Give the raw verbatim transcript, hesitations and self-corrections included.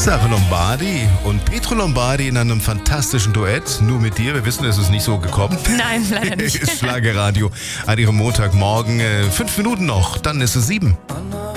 Sarah Lombardi und Pietro Lombardi in einem fantastischen Duett. Nur mit dir. Wir wissen, es ist nicht so gekommen. Nein, leider nicht. Ist Schlagerradio an ihrem Montagmorgen. Äh, fünf Minuten noch, dann ist es sieben.